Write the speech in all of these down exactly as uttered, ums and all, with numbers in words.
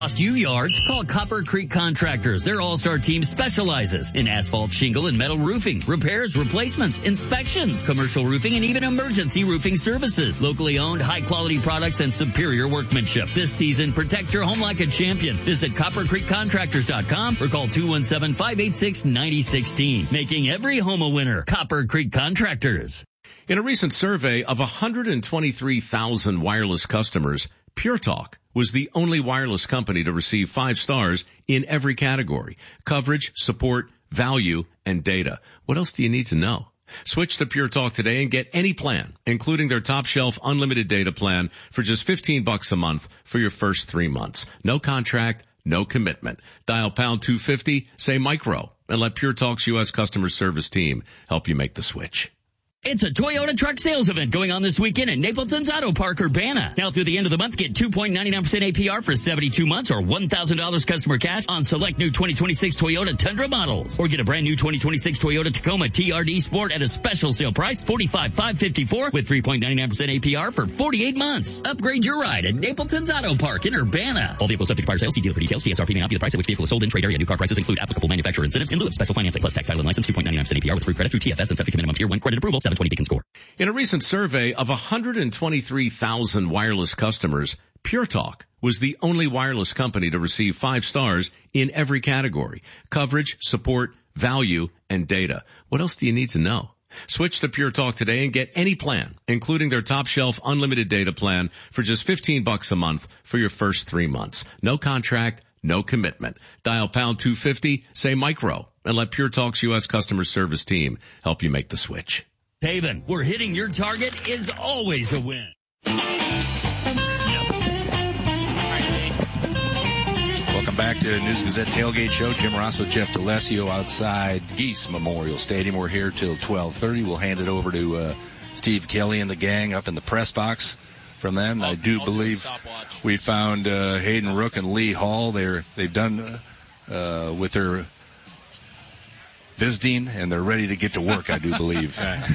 Lost you yards? Call Copper Creek Contractors. Their all-star team specializes in asphalt, shingle, and metal roofing, repairs, replacements, inspections, commercial roofing, and even emergency roofing services. Locally owned, high-quality products and superior workmanship. This season, protect your home like a champion. Visit copper creek contractors dot com or call two one seven, five eight six, nine zero one six. Making every home a winner. Copper Creek Contractors. In a recent survey of one hundred twenty-three thousand wireless customers, Pure Talk was the only wireless company to receive five stars in every category: coverage, support, value, and data. What else do you need to know? Switch to Pure Talk today and get any plan, including their top shelf unlimited data plan for just fifteen bucks a month for your first three months. No contract, no commitment. Dial pound two fifty, say micro, and let Pure Talk's U S customer service team help you make the switch. It's a Toyota truck sales event going on this weekend at Napleton's Auto Park, Urbana. Now through the end of the month, get two point nine nine percent A P R for seventy-two months or one thousand dollars customer cash on select new twenty twenty-six Toyota Tundra models. Or get a brand new twenty twenty-six Toyota Tacoma T R D Sport at a special sale price, forty-five thousand five hundred fifty-four dollars with three point nine nine percent A P R for forty-eight months. Upgrade your ride at Napleton's Auto Park in Urbana. All vehicles subject to fire sale. See dealer for details. C S R P may not be the price at which vehicle is sold in trade area. New car prices include applicable manufacturer incentives in lieu of special financing plus tax title and license. two point nine nine percent A P R with free credit through T F S and subject to minimum tier one credit approval. seven twenty Beacon score. In a recent survey of one hundred twenty-three thousand wireless customers, Pure Talk was the only wireless company to receive five stars in every category: coverage, support, value, and data. What else do you need to know? Switch to Pure Talk today and get any plan, including their top shelf unlimited data plan for just fifteen bucks a month for your first three months. No contract, no commitment. Dial pound two fifty, say micro, and let Pure Talk's U S customer service team help you make the switch. Haven, where hitting your target is always a win. Welcome back to News Gazette Tailgate Show. Jim Rosso, Jeff DeLessio outside Geese Memorial Stadium. We're here till twelve thirty. We'll hand it over to uh, Steve Kelly and the gang up in the press box from them. I'll, I do I'll believe do we found uh, Hayden Rook and Lee Hall. They're, they've done uh, with their visiting, and they're ready to get to work, I do believe.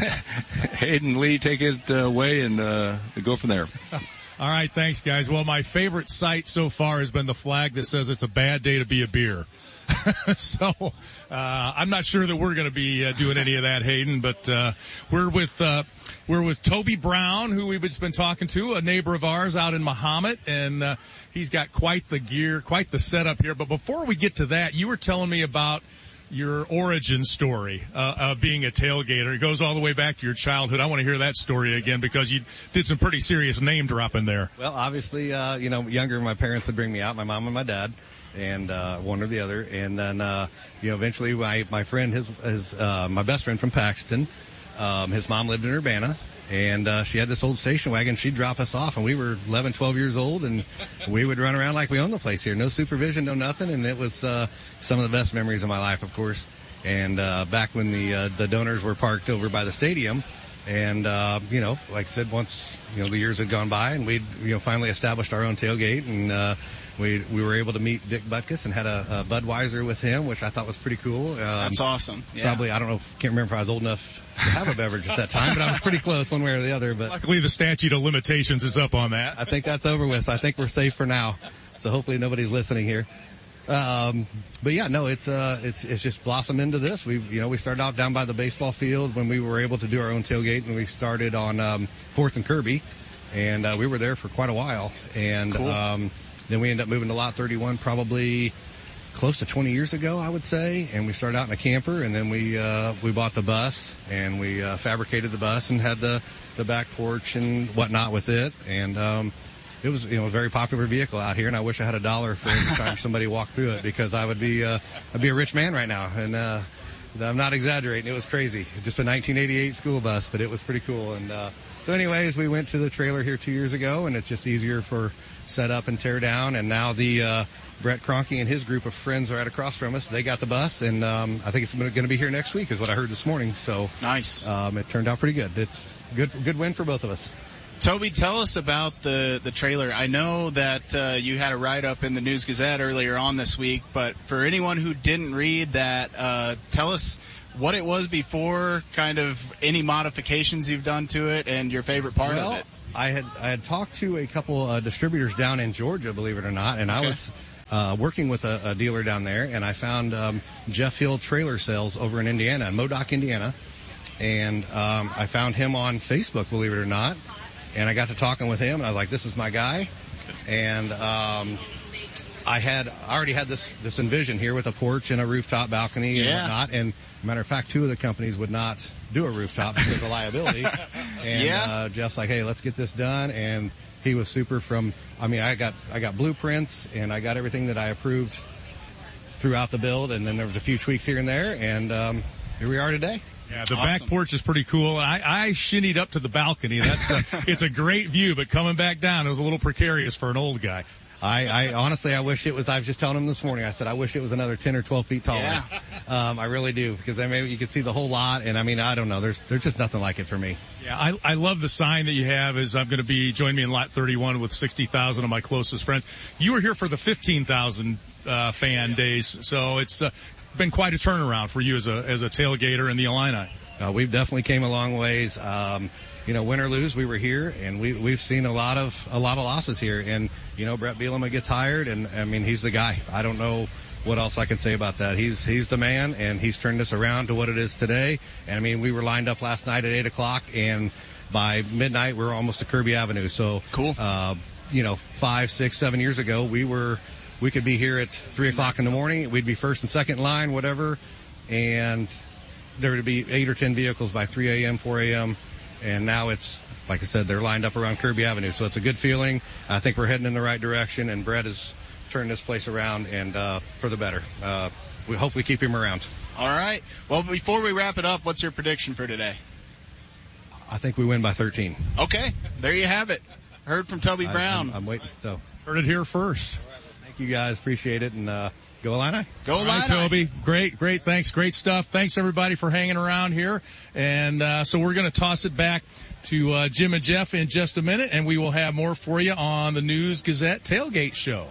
Hayden, Lee, take it uh, away and uh, go from there. All right, thanks, guys. Well, my favorite sight so far has been the flag that says it's a bad day to be a beer. so uh, I'm not sure that we're going to be uh, doing any of that, Hayden, but uh, we're with uh, we're with Toby Brown, who we've just been talking to, a neighbor of ours out in Mahomet, and uh, he's got quite the gear, quite the setup here. But before we get to that, you were telling me about your origin story uh, of being a tailgater. It goes all the way back to your childhood. I want to hear that story again because you did some pretty serious name dropping there. Well, obviously, uh, you know, younger, my parents would bring me out, my mom and my dad, and uh, one or the other. And then, uh, you know, eventually my, my friend, his, his uh, my best friend from Paxton, um, his mom lived in Urbana. And, uh, she had this old station wagon. She'd drop us off, and we were eleven, twelve years old, and we would run around like we owned the place here. No supervision, no nothing. And it was, uh, some of the best memories of my life, of course. And, uh, back when the, uh, the donors were parked over by the stadium. And, uh, you know, like I said, once, you know, the years had gone by and we'd, you know, finally established our own tailgate, and, uh, we, we were able to meet Dick Butkus and had a, a Budweiser with him, which I thought was pretty cool. Um, That's awesome. Yeah. Probably, I don't know, if, can't remember if I was old enough to have a beverage at that time, but I was pretty close one way or the other. But luckily the statute of limitations is up on that. I think that's over with, so I think we're safe for now. So hopefully nobody's listening here. Um, but yeah, no, it's, uh, it's, it's just blossomed into this. We, you know, we started out down by the baseball field when we were able to do our own tailgate, and we started on, um, fourth and Kirby, and, uh, we were there for quite a while. And, cool. um, then we ended up moving to Lot thirty-one probably close to twenty years ago, I would say. And we started out in a camper, and then we, uh, we bought the bus, and we, uh, fabricated the bus and had the, the back porch and whatnot with it. And, um, it was, you know, a very popular vehicle out here, and I wish I had a dollar for every time somebody walked through it, because I would be, uh, I'd be a rich man right now. And, uh, I'm not exaggerating. It was crazy. Just a nineteen eighty-eight school bus, but it was pretty cool. And, uh, so anyways, we went to the trailer here two years ago, and it's just easier for set up and tear down. And now the, uh, Brett Cronky and his group of friends are right across from us. They got the bus, and, um, I think it's going to be here next week is what I heard this morning. So nice. Um, it turned out pretty good. It's good, good win for both of us. Toby, tell us about the, the trailer. I know that uh, you had a write-up in the News Gazette earlier on this week, but for anyone who didn't read that, uh, tell us what it was before, kind of any modifications you've done to it, and your favorite part well, of it. I had I had talked to a couple uh, distributors down in Georgia, believe it or not, and okay. I was uh, working with a, a dealer down there, and I found um, Jeff Hill Trailer Sales over in Indiana, in Modoc, Indiana. And um, I found him on Facebook, believe it or not. And I got to talking with him, and I was like, this is my guy. And um, I had I already had this, this envision here with a porch and a rooftop balcony and yeah. whatnot. And matter of fact, two of the companies would not do a rooftop because of liability. And yeah. uh, Jeff's like, hey, let's get this done. And he was super from, I mean, I got I got blueprints, and I got everything that I approved throughout the build. And then there was a few tweaks here and there. And um, here we are today. Yeah, the Awesome. back porch is pretty cool. I, I shinnied up to the balcony. That's a, it's a great view, but coming back down, it was a little precarious for an old guy. I, I honestly, I wish it was, I was just telling him this morning, I said, I wish it was another ten or twelve feet taller. Yeah. Um, I really do, because then maybe you could see the whole lot, and I mean, I don't know, there's, there's just nothing like it for me. Yeah, I, I love the sign that you have is I'm going to be, join me in lot thirty-one with sixty thousand of my closest friends. You were here for the fifteen thousand, uh, fan days, so it's, uh, been quite a turnaround for you as a, as a tailgater in the Illini. Uh, we've definitely came a long ways. Um, you know, win or lose, we were here, and we, we've seen a lot of a lot of losses here. And you know, Brett Bielema gets hired, and I mean, he's the guy. I don't know what else I can say about that. He's he's the man, and he's turned us around to what it is today. And I mean, we were lined up last night at eight o'clock, and by midnight we were almost to Kirby Avenue. So cool. Uh, you know, five, six, seven years ago, we were we could be here at three o'clock in the morning. We'd be first and second line, whatever, and there would be eight or ten vehicles by three a.m., four a.m., and now it's, like I said, they're lined up around Kirby Avenue. So it's a good feeling. I think we're heading in the right direction, and Brett has turned this place around, and uh, for the better. Uh, we hope we keep him around. All right. Well, before we wrap it up, what's your prediction for today? I think we win by thirteen. Okay. There you have it. Heard from Toby Brown. I, I'm, I'm waiting. So Heard it here first. thank you guys. Appreciate it, and uh, go Illini. Go All right, Illini. Toby. Great, great. Thanks. Great stuff. Thanks, everybody, for hanging around here. And uh, so we're going to toss it back to uh, Jim and Jeff in just a minute, and we will have more for you on the News Gazette Tailgate Show.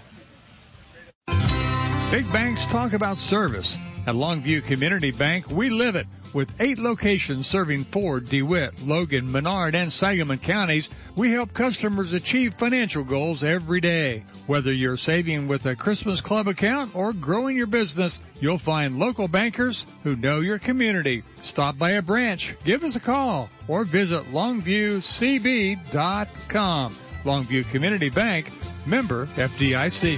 Big banks talk about service. At Longview Community Bank, we live it. With eight locations serving Ford, DeWitt, Logan, Menard, and Sangamon counties, we help customers achieve financial goals every day. Whether you're saving with a Christmas Club account or growing your business, you'll find local bankers who know your community. Stop by a branch, give us a call, or visit longview c b dot com. Longview Community Bank, member F D I C.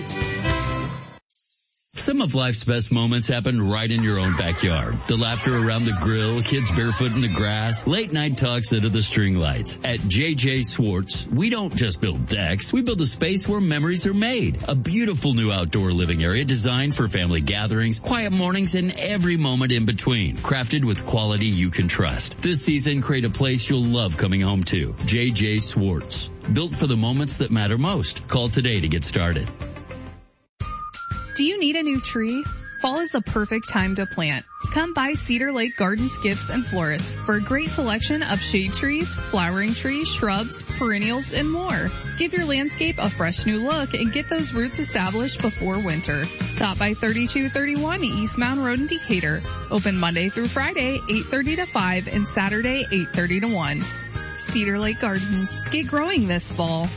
Some of life's best moments happen right in your own backyard. The laughter around the grill, kids barefoot in the grass, late night talks under the string lights. At J J Swartz, we don't just build decks, we build a space where memories are made. A beautiful new outdoor living area designed for family gatherings, quiet mornings, and every moment in between. Crafted with quality you can trust. This season, create a place you'll love coming home to. J J Swartz. Built for the moments that matter most. Call today to get started. Do you need a new tree? Fall is the perfect time to plant. Come by Cedar Lake Gardens Gifts and Florists for a great selection of shade trees, flowering trees, shrubs, perennials, and more. Give your landscape a fresh new look and get those roots established before winter. Stop by thirty-two thirty-one East Mountain Road in Decatur. Open Monday through Friday, eight thirty to five, and Saturday, eight thirty to one. Cedar Lake Gardens. Get growing this fall.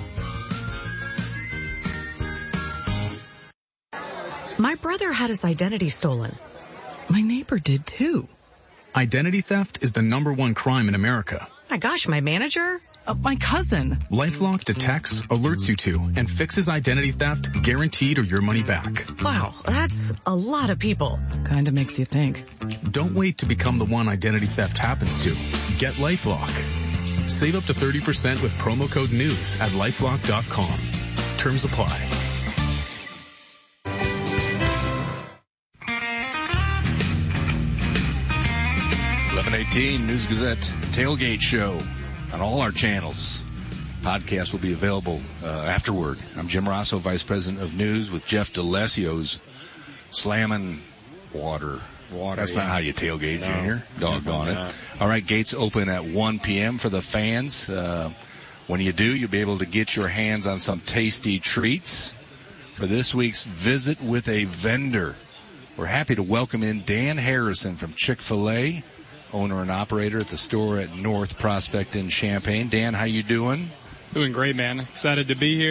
My brother had his identity stolen. My neighbor did too. Identity theft is the number one crime in America. My gosh, my manager? Uh, my cousin. LifeLock detects, alerts you to, and fixes identity theft guaranteed or your money back. Wow, that's a lot of people. Kinda makes you think. Don't wait to become the one identity theft happens to. Get LifeLock. Save up to thirty percent with promo code NEWS at lifelock dot com. Terms apply. eleven eighteen News Gazette Tailgate Show on all our channels. Podcast will be available uh, afterward. I'm Jim Rosso, Vice President of News, with Jeff DeLesio's slamming water. Water. That's yeah. not how you tailgate, no. Junior. Doggone it. Not. All right, gates open at one p.m. for the fans. Uh, when you do, you'll be able to get your hands on some tasty treats for this week's Visit with a Vendor. We're happy to welcome in Dan Harrison from Chick-fil-A, owner and operator at the store at North Prospect in Champaign. Dan, how you doing? Doing great, man. Excited to be here.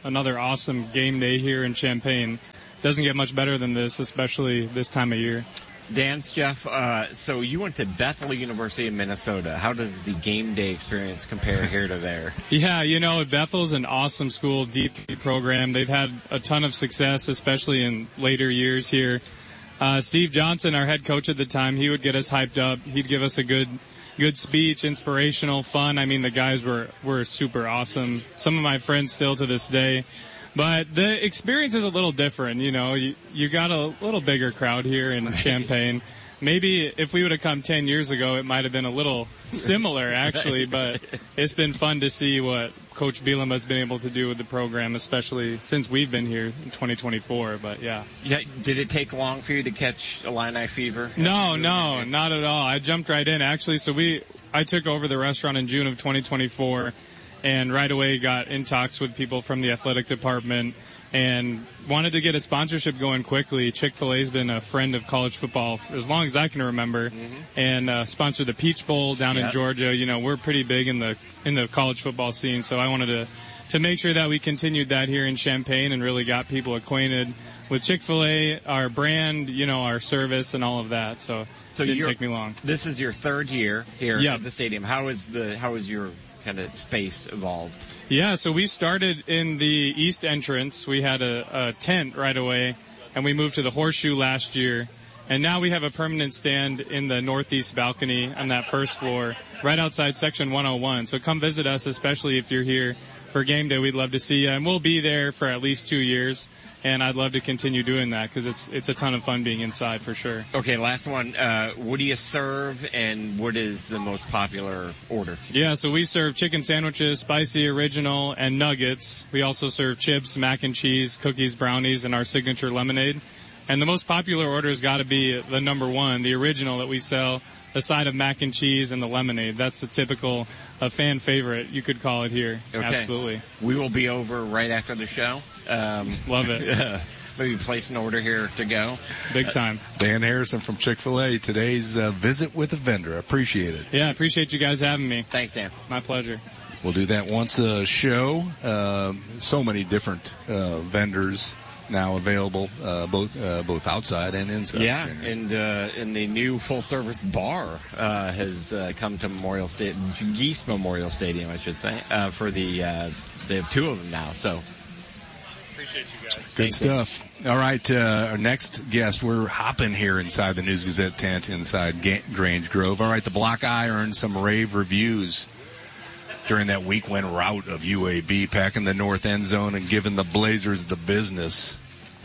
another awesome game day here in Champaign. Doesn't get much better than this, especially this time of year. Dance, Jeff, uh, so you went to Bethel University in Minnesota. How does the game day experience compare here to there? Yeah, you know, Bethel's an awesome school, D three program. They've had a ton of success, especially in later years here. Uh, Steve Johnson, our head coach at the time, he would get us hyped up. He'd give us a good good speech, inspirational, fun. I mean, the guys were, were super awesome. Some of my friends still to this day. But the experience is a little different, you know. You, you got a little bigger crowd here in Champaign. Maybe if we would have come ten years ago, it might have been a little similar, actually. But it's been fun to see what Coach Bielema has been able to do with the program, especially since we've been here in twenty twenty-four. But, yeah. yeah. Did it take long for you to catch Illini fever? No, no, not at all. I jumped right in, actually. So we, I took over the restaurant in June of twenty twenty-four. And right away got in talks with people from the athletic department and wanted to get a sponsorship going quickly. Chick-fil-A's been a friend of college football for as long as I can remember, mm-hmm. and uh, sponsored the Peach Bowl down yep. in Georgia. You know, we're pretty big in the in the college football scene, so I wanted to to make sure that we continued that here in Champaign and really got people acquainted with Chick-fil-A, our brand, you know, our service, and all of that. So, so it didn't take me long. This is your third year here yep. at the stadium. How is the how is your kind of space evolved? Yeah, so we started in the east entrance. We had a, a tent right away, and we moved to the Horseshoe last year. And now we have a permanent stand in the northeast balcony on that first floor, right outside section one oh one. So come visit us, especially if you're here for game day. We'd love to see you. And we'll be there for at least two years. And I'd love to continue doing that because it's it's a ton of fun being inside for sure. Okay, last one. Uh, what do you serve, and what is the most popular order? Yeah, so we serve chicken sandwiches, spicy, original, and nuggets. We also serve chips, mac and cheese, cookies, brownies, and our signature lemonade. And the most popular order has got to be the number one, the original that we sell, the side of mac and cheese and the lemonade. That's the typical a fan favorite, you could call it here. Okay. Absolutely. We will be over right after the show. Um, Love it. Maybe place an order here to go. Big time. Dan Harrison from Chick-fil-A, today's uh, visit with a vendor. Appreciate it. Yeah, appreciate you guys having me. Thanks, Dan. My pleasure. We'll do that once a show. Uh, so many different uh, vendors now available, uh, both uh, both outside and inside. Yeah, and uh, and the new full-service bar uh, has uh, come to Memorial Stadium, Geese Memorial Stadium, I should say, uh, for the uh, they have two of them now. So appreciate you guys. Good Thank stuff. You. All right, uh, our next guest, we're hopping here inside the News Gazette tent inside Ga- Grange Grove. All right, the Block Eye earned some rave reviews during that week one rout of U A B, packing the north end zone and giving the Blazers the business.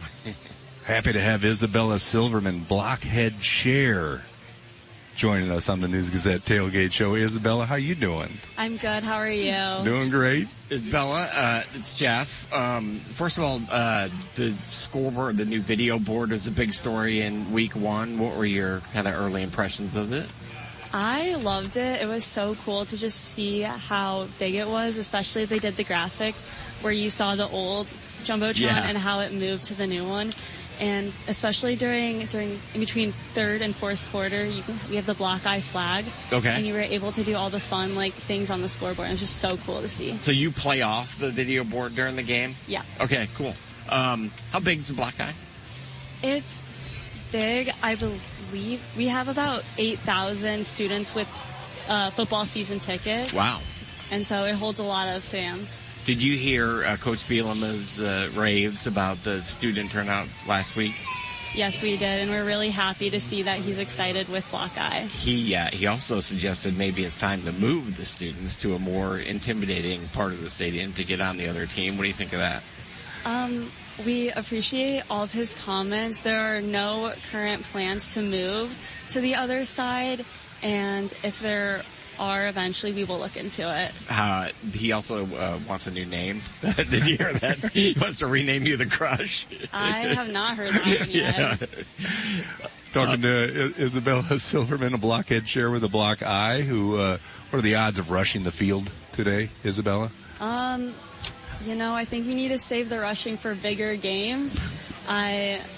Happy to have Isabella Silverman, Blockhead Chair, joining us on the News Gazette Tailgate Show. Isabella, how you doing? I'm good. How are you? Doing great. Isabella, uh, it's Jeff. Um, first of all, uh, the scoreboard, the new video board is a big story in week one. What were your kind of early impressions of it? I loved it. It was so cool to just see how big it was, especially if they did the graphic where you saw the old Jumbotron yeah. and how it moved to the new one. And especially during during in between third and fourth quarter, you can, we have the Block Eye flag. Okay. And you were able to do all the fun like things on the scoreboard. It was just so cool to see. So you play off the video board during the game? Yeah. Okay, cool. Um, how big is the Block Eye? It's big. I believe we have about eight thousand students with uh, football season tickets. Wow. And so it holds a lot of fans. Did you hear uh, Coach Bielema's uh, raves about the student turnout last week? Yes, we did, and we're really happy to see that he's excited with Block Eye. He uh, he also suggested maybe it's time to move the students to a more intimidating part of the stadium to get on the other team. What do you think of that? Um, we appreciate all of his comments. There are no current plans to move to the other side, and if there are, eventually we will look into it. Uh, he also uh, wants a new name. Did you hear that? He wants to rename you the Crush. I have not heard that one yet. Yeah. Talking to Isabella Silverman, a Blockhead Chair with a Block Eye, who, uh, what are the odds of rushing the field today, Isabella? Um, you know, I think we need to save the rushing for bigger games. I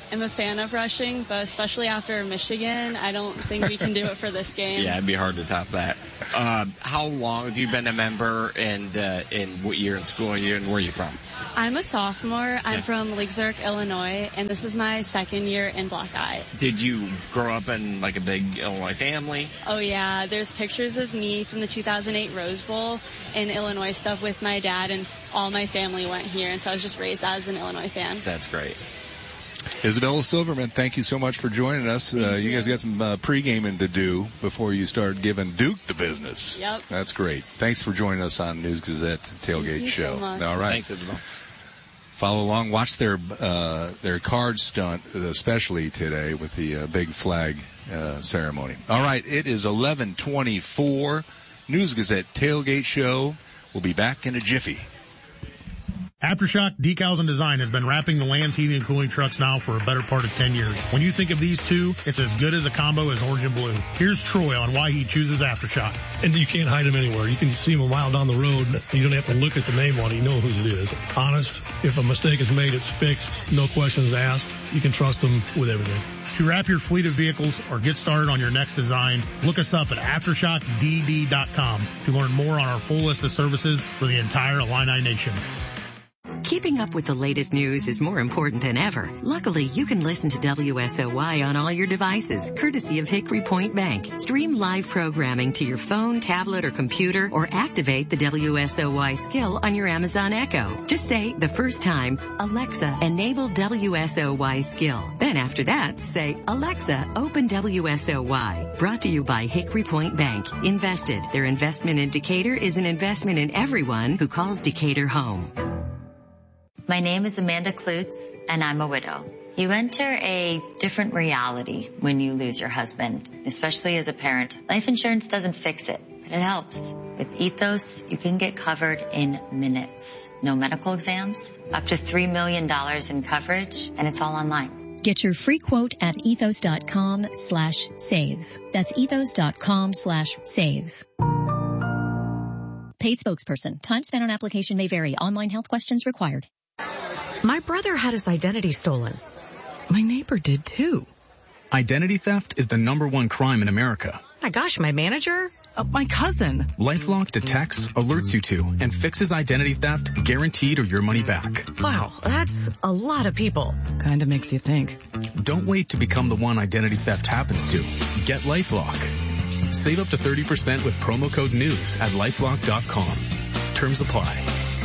am a fan of rushing, but especially after Michigan, I don't think we can do it for this game. Yeah, it'd be hard to top that. Uh, how long have you been a member, and uh, in what year in school are you, and where are you from? I'm a sophomore. I'm Yeah. from Lake Zurich, Illinois, and this is my second year in Black Eye. Did you grow up in like a big Illinois family? Oh yeah, there's pictures of me from the two thousand eight Rose Bowl and Illinois stuff with my dad, and all my family went here, and so I was just raised as an Illinois fan. That's great. Isabella Silverman, thank you so much for joining us. Uh, you guys got some uh, pre-gaming to do before you start giving Duke the business. Yep. That's great. Thanks for joining us on News Gazette Tailgate Thank you Show. so much. All right. Thanks, Isabel. Follow along. Watch their uh, their card stunt, especially today with the uh, big flag uh, ceremony. All right. It is eleven twenty-four. News Gazette Tailgate Show. We'll be back in a jiffy. Aftershock Decals and Design has been wrapping the Lands heating and cooling trucks now for a better part of ten years. When you think of these two, it's as good as a combo as orange and blue. Here's Troy on why he chooses Aftershock. And you can't hide them anywhere. You can see them a mile down the road. You don't have to look at the name on it. You know whose it is. Honest. If a mistake is made, it's fixed. No questions asked. You can trust them with everything. To wrap your fleet of vehicles or get started on your next design, look us up at aftershock d d dot com to learn more on our full list of services for the entire Illini Nation. Keeping up with the latest news is more important than ever. Luckily, you can listen to W S O Y on all your devices, courtesy of Hickory Point Bank. Stream live programming to your phone, tablet, or computer, or activate the W S O Y skill on your Amazon Echo. Just say the first time, Alexa, enable W S O Y skill. Then after that, say, Alexa, open W S O Y. Brought to you by Hickory Point Bank. Invested. Their investment in Decatur is an investment in everyone who calls Decatur home. My name is Amanda Klutz, and I'm a widow. You enter a different reality when you lose your husband, especially as a parent. Life insurance doesn't fix it, but it helps. With Ethos, you can get covered in minutes. No medical exams, up to three million dollars in coverage, and it's all online. Get your free quote at ethos.com slash save. That's ethos.com slash save. Paid spokesperson. Time spent on application may vary. Online health questions required. My brother had his identity stolen. My neighbor did too. Identity theft is the number one crime in America. My gosh, my manager? Uh, my cousin. LifeLock detects, alerts you to, and fixes identity theft guaranteed or your money back. Wow, that's a lot of people. Kinda makes you think. Don't wait to become the one identity theft happens to. Get LifeLock. Save up to thirty percent with promo code NEWS at lifelock dot com. Terms apply.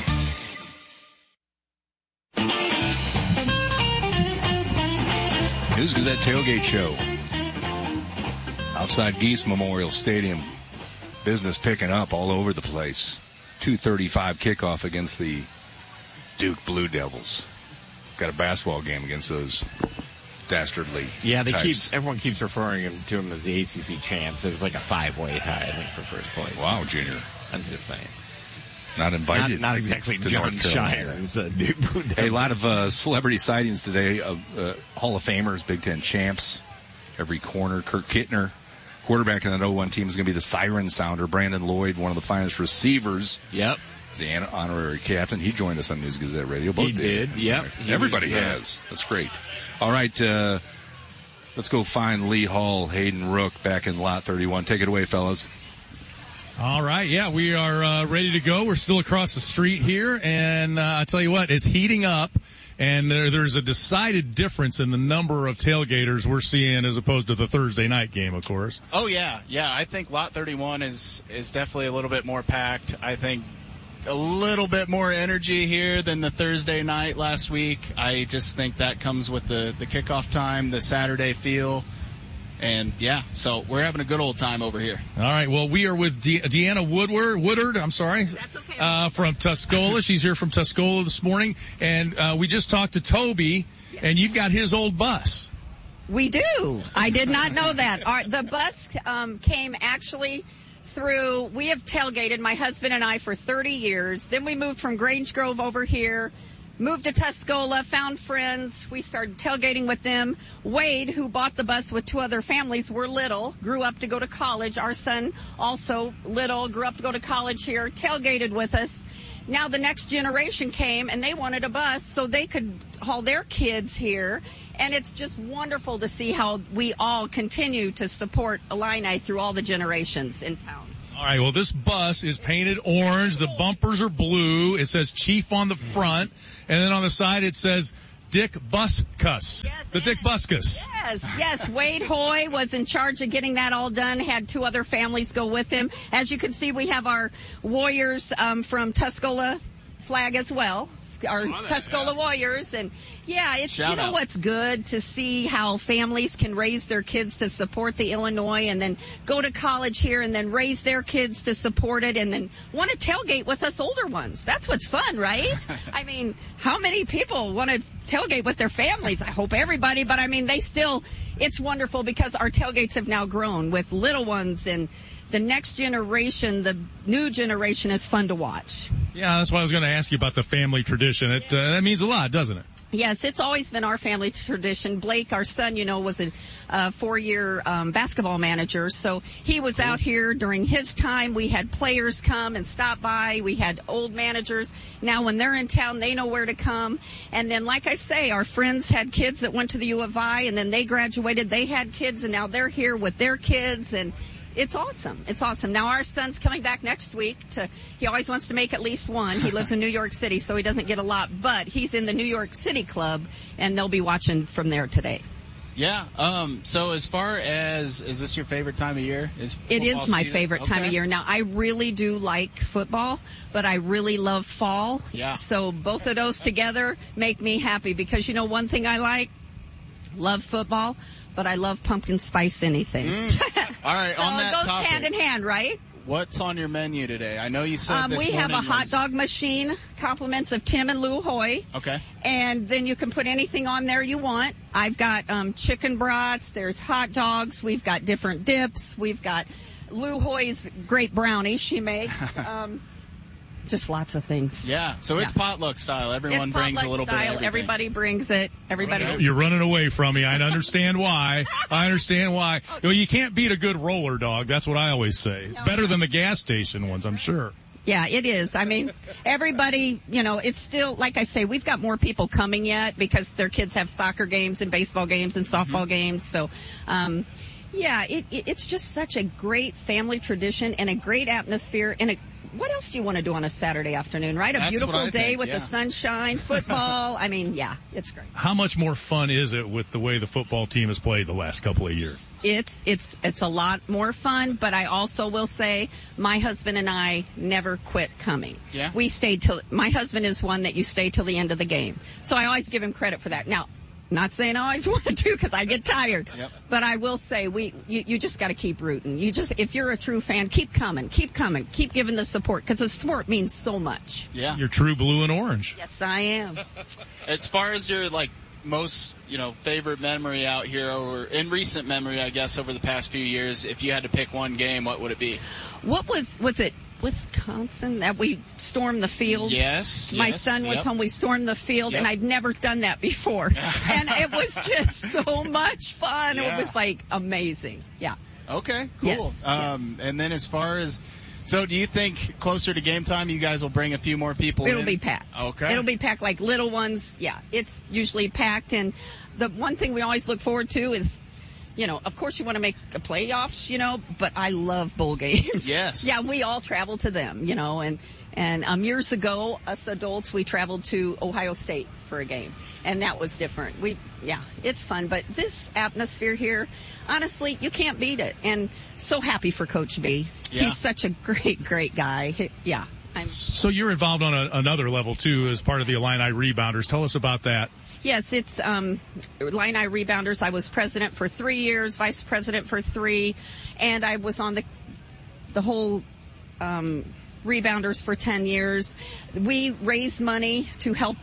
News Gazette Tailgate Show. Outside Geese Memorial Stadium. Business picking up all over the place. two thirty-five kickoff against the Duke Blue Devils. Got a basketball game against those dastardly Yeah, they types. keep everyone keeps referring him to him as the A C C champs. It was like a five-way tie, I think, for first place. Wow, Junior. I'm just saying. Not invited. Not, not exactly to John North Carolina. Shire's uh, Duke Blue Devils. Hey, a lot of uh, celebrity sightings today of uh, Hall of Famers, Big Ten champs. Every corner. Kurt Kittner, quarterback in that oh one team, is going to be the siren sounder. Brandon Lloyd, one of the finest receivers. Yep. Is the honorary captain. He joined us on News Gazette Radio. Both He did. Yep. He Everybody was, uh, has. That's great. All right. Uh, let's go find Lee Hall, Hayden Rook back in lot thirty-one. Take it away, fellas. All right, yeah, we are uh, ready to go. We're still across the street here, and uh, I tell you what, it's heating up, and there, there's a decided difference in the number of tailgaters we're seeing as opposed to the Thursday night game, of course. Oh yeah, yeah. I think Lot thirty-one is is definitely a little bit more packed. I think a little bit more energy here than the Thursday night last week. I just think that comes with the the kickoff time, the Saturday feel. And, yeah, so we're having a good old time over here. All right, well, we are with De- Deanna Woodward, Woodard, I'm sorry, That's okay. uh, from Tuscola. She's here from Tuscola this morning. And uh, we just talked to Toby, and you've got his old bus. We do. I did not know that. Our, the bus um, came actually through, we have tailgated, my husband and I, for thirty years. Then we moved from Grange Grove over here. Moved to Tuscola, found friends. We started tailgating with them. Wade, who bought the bus with two other families, were little, grew up to go to college. Our son, also little, grew up to go to college here, tailgated with us. now the next generation came and they wanted a bus so they could haul their kids here. And it's just wonderful to see how we all continue to support Illini through all the generations in town. All right, well, this bus is painted orange. The bumpers are blue. It says Chief on the front. And then on the side it says Dick Buskus. Yes, the Dick Buskus. Yes, yes. Wade Hoy was in charge of getting that all done, had two other families go with him. As you can see, we have our Warriors um, from Tuscola flag as well. Our Tuscola yeah. Warriors. And yeah, it's, Shout you know out. What's good to see how families can raise their kids to support the Illinois and then go to college here and then raise their kids to support it and then want to tailgate with us older ones. That's what's fun, right? I mean, how many people want to tailgate with their families? I hope everybody, but I mean, they still, it's wonderful because our tailgates have now grown with little ones and the next generation, the new generation is fun to watch. Yeah, that's why I was going to ask you about the family tradition. It uh, that means a lot, doesn't it? Yes, it's always been our family tradition. Blake, our son, you know, was a uh, four-year um, basketball manager, so he was out here during his time. We had players come and stop by. We had old managers. Now when they're in town, they know where to come. And then, like I say, our friends had kids that went to the U of I, and then they graduated. They had kids, and now they're here with their kids, and it's awesome. It's awesome. Now our son's coming back next week to, he always wants to make at least one. He lives in New York City, so he doesn't get a lot, but he's in the New York City Club, and they'll be watching from there today. Yeah. Um, so as far as, is this your favorite time of year? Is it is my season? favorite okay. time of year. Now, I really do like football, but I really love fall. Yeah. So both of those together make me happy because, you know, one thing I like, love football, but I love pumpkin spice anything. Mm. All right, so on that it goes topic, hand in hand, right? What's on your menu today? I know you said um, this we have a morning hot was... dog machine, compliments of Tim and Lou Hoy. Okay. And then you can put anything on there you want. I've got um, chicken brats. There's hot dogs. We've got different dips. We've got Lou Hoy's great brownie she makes. Um, just lots of things. Yeah, so it's yeah. potluck style. Everyone it's brings a little style. bit of everything. Everybody brings it. Everybody. You're running away from me. I understand why. I understand why. Okay. You know, you can't beat a good roller dog. That's what I always say. It's no, better no. than the gas station ones, I'm sure. Yeah, it is. I mean, everybody, you know, it's still, like I say, we've got more people coming yet because their kids have soccer games and baseball games and softball mm-hmm. games. So, um, yeah, it, it, it's just such a great family tradition and a great atmosphere and a what else do you want to do on a Saturday afternoon, right? A That's beautiful day think, with yeah. the sunshine, football. I mean, yeah, it's great. How much more fun is it with the way the football team has played the last couple of years? It's it's it's a lot more fun, but I also will say my husband and I never quit coming. Yeah. We stayed till my husband is one that you stay till the end of the game. So I always give him credit for that. Now, not saying I always want to because I get tired, yep. but I will say we you, you just got to keep rooting. You just if you're a true fan, keep coming, keep coming, keep giving the support because the sport means so much. Yeah, you're true blue and orange. Yes, I am. As far as your like most you know favorite memory out here, or in recent memory, I guess over the past few years, if you had to pick one game, what would it be? What was was it? Wisconsin that we stormed the field. Yes. My yes, son was yep. home. We stormed the field, yep. and I'd never done that before. And it was just so much fun. Yeah. It was like amazing. Yeah. Okay. Cool. Yes, um, yes. And then as far as so, do you think closer to game time, you guys will bring a few more people? It'll in? be packed. Okay. It'll be packed like little ones. Yeah. It's usually packed, and the one thing we always look forward to is. You know, of course you want to make a playoffs, you know, but I love bowl games. Yes. Yeah, we all travel to them, you know, and, and, um, years ago, us adults, we traveled to Ohio State for a game, and that was different. We, yeah, it's fun, but this atmosphere here, honestly, you can't beat it, and so happy for Coach B. Yeah. He's such a great, great guy. He, yeah. I'm, so you're involved on a, another level, too, as part of the Illini Rebounders. Tell us about that. Yes, it's um, Illini Rebounders. I was president for three years, vice president for three, and I was on the the whole um, Rebounders for ten years. We raise money to help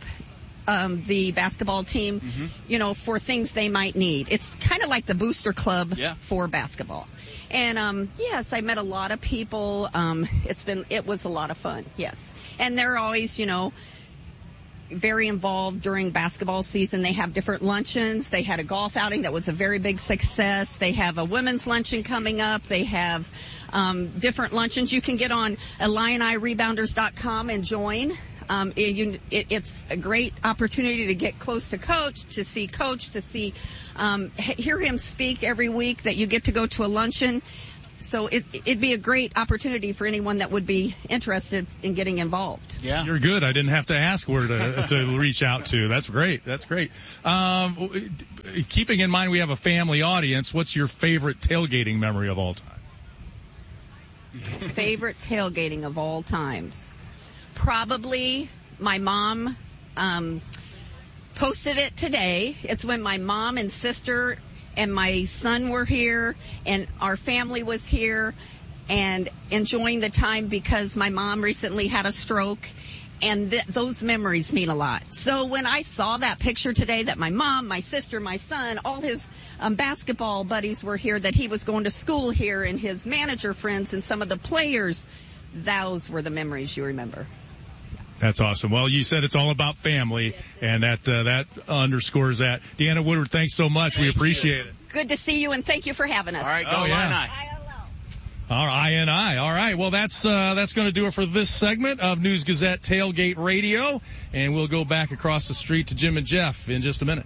um, the basketball team, mm-hmm. you know, for things they might need. It's kind of like the booster club yeah. for basketball. And um, yes, I met a lot of people. Um, it's been it was a lot of fun. Yes, and they're always, you know. very involved during basketball season. They have different luncheons. They had a golf outing that was a very big success. They have a women's luncheon coming up. They have um, different luncheons. You can get on Illini Rebounders dot com and join. Um, it, you, it, it's a great opportunity to get close to Coach, to see Coach, to see, um, hear him speak every week, that you get to go to a luncheon. So it, it'd be a great opportunity for anyone that would be interested in getting involved. Yeah, you're good. I didn't have to ask where to, to reach out to. That's great. That's great. Um, keeping in mind we have a family audience, what's your favorite tailgating memory of all time? Favorite tailgating of all times? Probably my mom um, posted it today. It's when my mom and sister and my son were here and our family was here and enjoying the time, because my mom recently had a stroke, and th- those memories mean a lot. So when I saw that picture today that my mom, my sister, my son, all his um, basketball buddies were here, that he was going to school here, and his manager friends and some of the players, those were the memories you remember. That's awesome. Well, you said it's all about family, and that uh, that underscores that. Deanna Woodward, thanks so much. Thank we appreciate you. it. Good to see you, and thank you for having us. All right, go oh, yeah. All right, I N I. All right. Well, that's uh, that's going to do it for this segment of News Gazette Tailgate Radio, and we'll go back across the street to Jim and Jeff in just a minute.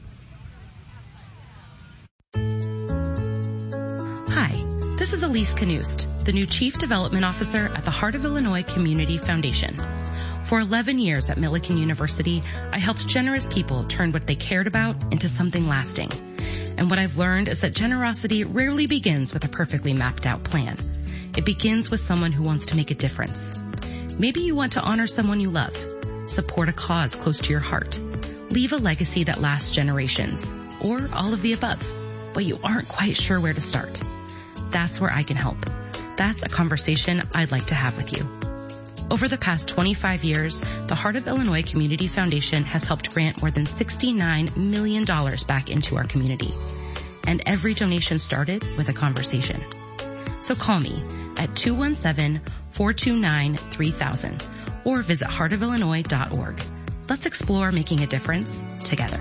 Hi, this is Elise Knust, the new Chief Development Officer at the Heart of Illinois Community Foundation. For eleven years at Millikan University, I helped generous people turn what they cared about into something lasting. And what I've learned is that generosity rarely begins with a perfectly mapped out plan. It begins with someone who wants to make a difference. Maybe you want to honor someone you love, support a cause close to your heart, leave a legacy that lasts generations, or all of the above, but you aren't quite sure where to start. That's where I can help. That's a conversation I'd like to have with you. Over the past twenty-five years, the Heart of Illinois Community Foundation has helped grant more than sixty-nine million dollars back into our community. And every donation started with a conversation. So call me at two one seven, four two nine, three thousand or visit heart of illinois dot org. Let's explore making a difference together.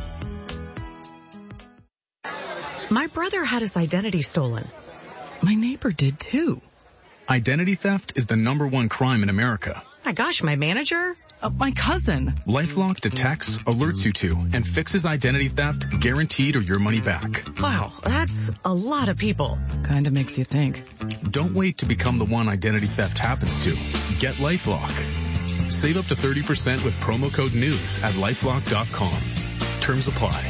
My brother had his identity stolen. My neighbor did too. Identity theft is the number one crime in America. My gosh, my manager? Uh, my cousin. LifeLock detects, alerts you to, and fixes identity theft, guaranteed or your money back. Wow, that's a lot of people. Kinda makes you think. Don't wait to become the one identity theft happens to. Get LifeLock. Save up to thirty percent with promo code NEWS at lifelock dot com. Terms apply.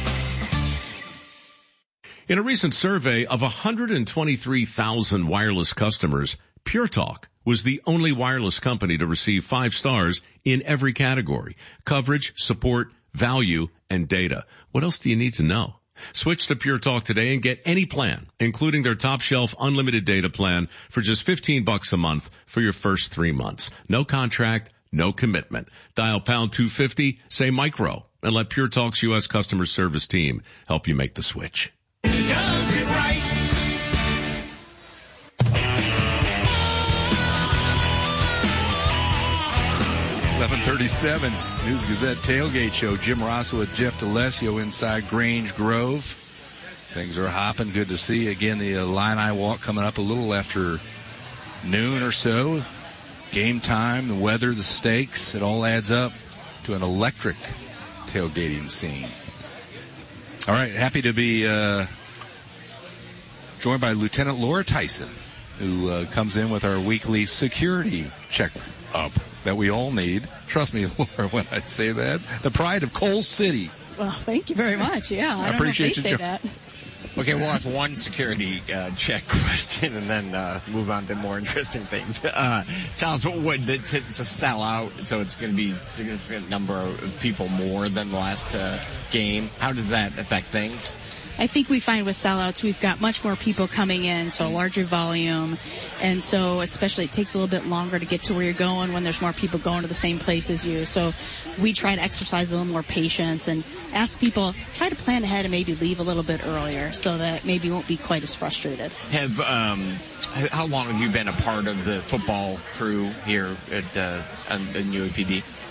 In a recent survey of one hundred twenty-three thousand wireless customers, Pure Talk was the only wireless company to receive five stars in every category: coverage, support, value, and data. What else do you need to know? Switch to Pure Talk today and get any plan, including their top shelf unlimited data plan, for just fifteen bucks a month for your first three months. No contract, no commitment. Dial pound two fifty, say micro, and let Pure Talk's U S customer service team help you make the switch. Does it right. eleven thirty-seven, News Gazette Tailgate Show. Jim Rosso with Jeff DeLessio inside Grange Grove. Things are hopping. Good to see. Again, the Illini Walk coming up a little after noon or so. Game time, the weather, the stakes, it all adds up to an electric tailgating scene. All right, happy to be uh, joined by Lieutenant Laura Tyson, who uh, comes in with our weekly security check-up that we all need. Trust me, Laura, when I say that. The pride of Coal City. Well, thank you very much. Yeah, I, I don't appreciate know if they'd you say that. Okay, we'll ask one security uh, check question and then uh, move on to more interesting things. Uh, tell us what, what the, to, to sell out, so it's going to be a significant number of people more than the last uh, game. How does that affect things? I think we find with sellouts, we've got much more people coming in, so a larger volume. And so especially it takes a little bit longer to get to where you're going when there's more people going to the same place as you. So we try to exercise a little more patience and ask people, try to plan ahead and maybe leave a little bit earlier so that maybe you won't be quite as frustrated. Have um, how long have you been a part of the football crew here at uh, in U A P B?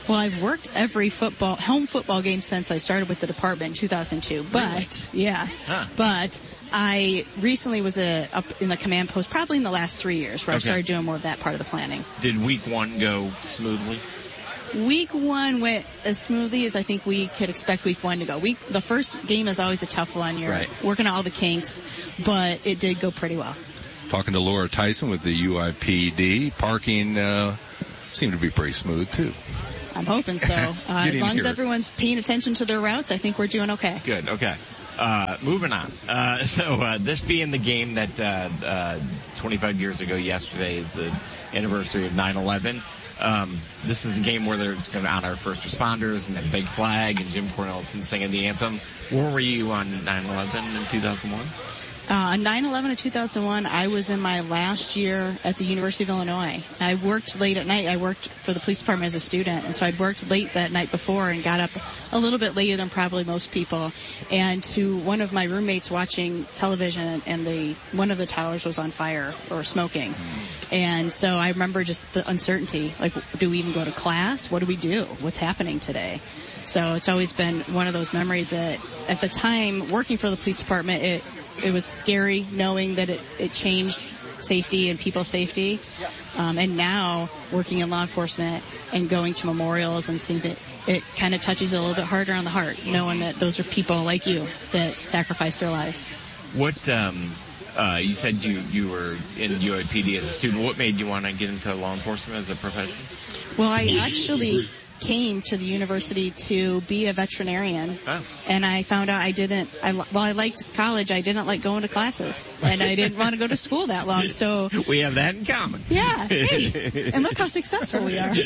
Well, I've worked every football, home football game since I started with the department in two thousand two. But, Really? yeah. Huh. But I recently was a, up in the command post probably in the last three years where I Okay. started doing more of that part of the planning. Did week one go smoothly? Week one went as smoothly as I think we could expect week one to go. Week The first game is always a tough one. You're Right. working on all the kinks, but it did go pretty well. Talking to Laura Tyson with the U I P D. Parking uh, seemed to be pretty smooth, too. I'm hoping so. Uh, as Getting long as here. everyone's paying attention to their routes, I think we're doing okay. Good. Okay. Uh, moving on. Uh, so uh, this being the game that uh, uh, twenty-five years ago yesterday is the anniversary of nine eleven. Um, this is a game where there's going to honor first responders and the big flag and Jim Cornelison singing the anthem. Where were you on nine eleven in two thousand one? Uh, on nine eleven of two thousand one, I was in my last year at the University of Illinois. I worked late at night. I worked for the police department as a student, and so I'd worked late that night before and got up a little bit later than probably most people. And to one of my roommates watching television, and the one of the towers was on fire or smoking. And so I remember just the uncertainty. Like, do we even go to class? What do we do? What's happening today? So it's always been one of those memories that at the time working for the police department, it it was scary knowing that it, it changed safety and people's safety. Um, and now working in law enforcement and going to memorials and seeing that it kind of touches a little bit harder on the heart, knowing that those are people like you that sacrificed their lives. What, um, uh, you said you, you were in U I P D as a student. What made you want to get into law enforcement as a profession? Well, I actually came to the university to be a veterinarian, Oh. and I found out I didn't, I, while I liked college, I didn't like going to classes, and I didn't want to go to school that long, so... We have that in common. Yeah, hey, and look how successful we are.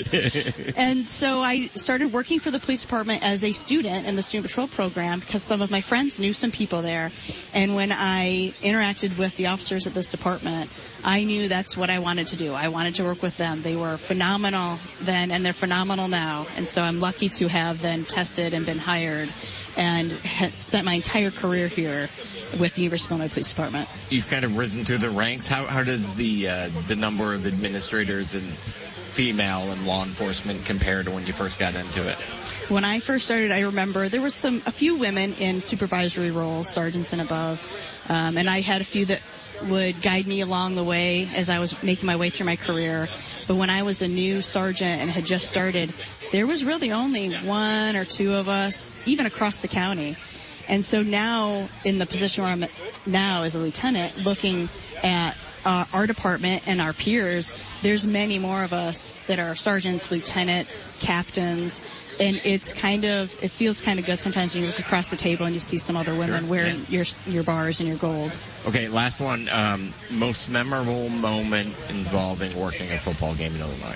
And so I started working for the police department as a student in the student patrol program because some of my friends knew some people there. And when I interacted with the officers at this department, I knew that's what I wanted to do. I wanted to work with them. They were phenomenal then, and they're phenomenal now. And so I'm lucky to have then tested and been hired and had spent my entire career here with the University of Illinois Police Department. You've kind of risen through the ranks. How, how does the uh, the number of administrators and female in law enforcement compare to when you first got into it? When I first started, I remember there was some a few women in supervisory roles, sergeants and above, um, and I had a few that would guide me along the way as I was making my way through my career. But when I was a new sergeant and had just started, there was really only one or two of us, even across the county. And so now, in the position where I'm at now as a lieutenant, looking at uh, our department and our peers, there's many more of us that are sergeants, lieutenants, captains, and it's kind of, it feels kind of good sometimes when you look across the table and you see some other women Sure, wearing yeah. your your bars and your gold. Okay, last one. Um, most memorable moment involving working a football game in Illinois.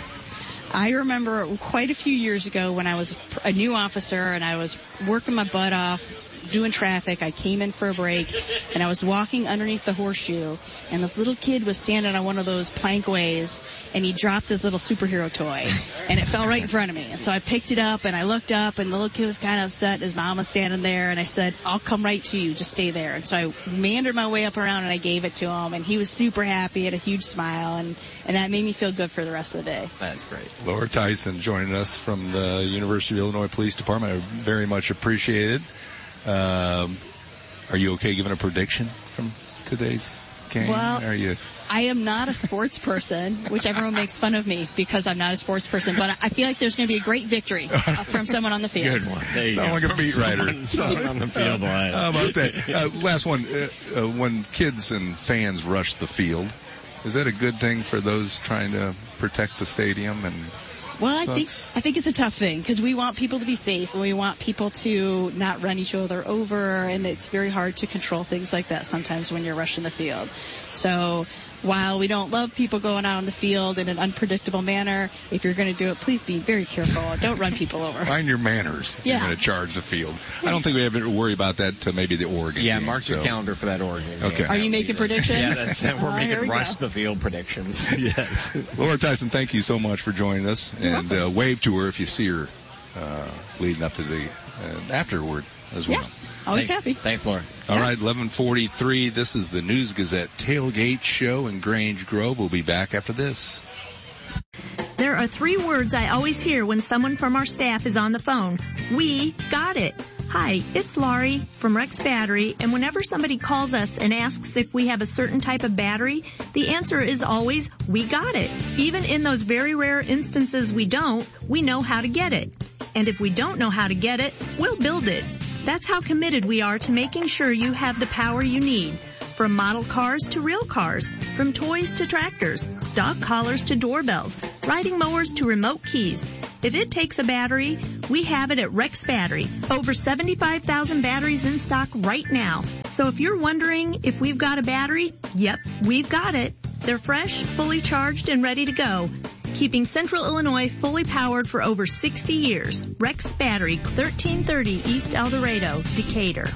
I remember quite a few years ago when I was a new officer and I was working my butt off doing traffic. I came in for a break and I was walking underneath the horseshoe and this little kid was standing on one of those plankways and he dropped his little superhero toy and it fell right in front of me. And so I picked it up and I looked up and the little kid was kind of upset. His mom was standing there and I said, I'll come right to you. Just stay there. And so I meandered my way up around and I gave it to him and he was super happy, had a huge smile, and, and that made me feel good for the rest of the day. That's great. Laura Tyson joining us from the University of Illinois Police Department. I very much appreciate it. Um, are you okay giving a prediction from today's game? Well, are you? I am not a sports person, which everyone makes fun of me because I'm not a sports person, but I feel like there's going to be a great victory uh, from someone on the field. Good one. There you Sound go. like a beat writer. Someone, someone on the field. Uh, how about that? Uh, last one. Uh, uh, when kids and fans rush the field, is that a good thing for those trying to protect the stadium? And Well, I think Folks. I think it's a tough thing because we want people to be safe and we want people to not run each other over, and it's very hard to control things like that sometimes when you're rushing the field. So while we don't love people going out on the field in an unpredictable manner, if you're going to do it, please be very careful. Don't run people over. Mind your manners if Yeah. you're going to charge the field. I don't think we have to worry about that to maybe the Oregon Yeah, game, mark your so. calendar for that Oregon game. Okay. Are you making predictions? Yeah, that's it. We're Oh, here making we rush go. the field predictions. Yes. Laura Tyson, thank you so much for joining us. And uh, wave to her if you see her uh, leading up to the uh, afterward as well. Yeah, always Thanks. happy. Thanks, Laura. All right, eleven forty-three. This is the News Gazette Tailgate Show in Grange Grove. We'll be back after this. There are three words I always hear when someone from our staff is on the phone. We got it. Hi, it's Laurie from Rex Battery, and whenever somebody calls us and asks if we have a certain type of battery, the answer is always, we got it. Even in those very rare instances we don't, we know how to get it. And if we don't know how to get it, we'll build it. That's how committed we are to making sure you have the power you need. From model cars to real cars, from toys to tractors, dog collars to doorbells, riding mowers to remote keys. If it takes a battery, we have it at Rex Battery. Over seventy-five thousand batteries in stock right now. So if you're wondering if we've got a battery, yep, we've got it. They're fresh, fully charged, and ready to go. Keeping Central Illinois fully powered for over sixty years. Rex Battery, thirteen thirty East El Dorado, Decatur.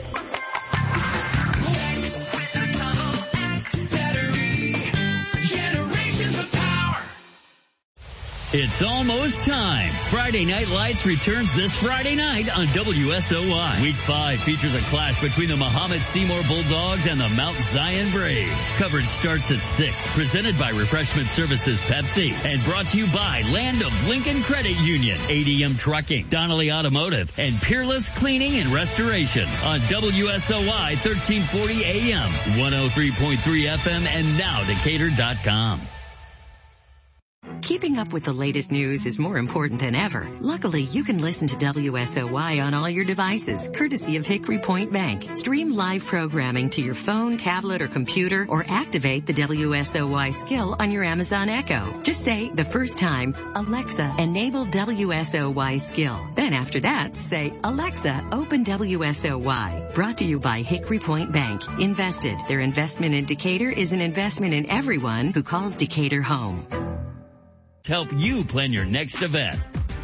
It's almost time. Friday Night Lights returns this Friday night on W S O Y. Week five features a clash between the Muhammad Seymour Bulldogs and the Mount Zion Braves. Coverage starts at six. Presented by Refreshment Services Pepsi and brought to you by Land of Lincoln Credit Union, A D M Trucking, Donnelly Automotive, and Peerless Cleaning and Restoration on W S O Y thirteen forty A M, one oh three point three F M, and now Decatur dot com. Keeping up with the latest news is more important than ever. Luckily, you can listen to W S O Y on all your devices, courtesy of Hickory Point Bank. Stream live programming to your phone, tablet, or computer, or activate the W S O Y skill on your Amazon Echo. Just say, the first time, Alexa, enable W S O Y skill. Then after that, say, Alexa, open W S O Y. Brought to you by Hickory Point Bank. Invested. Their investment in Decatur is an investment in everyone who calls Decatur home. To help you plan your next event.